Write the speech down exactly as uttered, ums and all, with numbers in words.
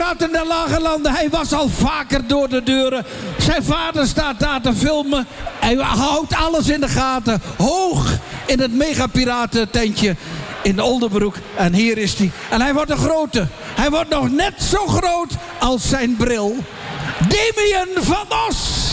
Piraten der Lage Landen. Hij was al vaker door de deuren. Zijn vader staat daar te filmen. Hij houdt alles in de gaten. Hoog in het megapiratententje in Oldenbroek. En hier is hij. En hij wordt een grote. Hij wordt nog net zo groot als zijn bril. Damien van Os.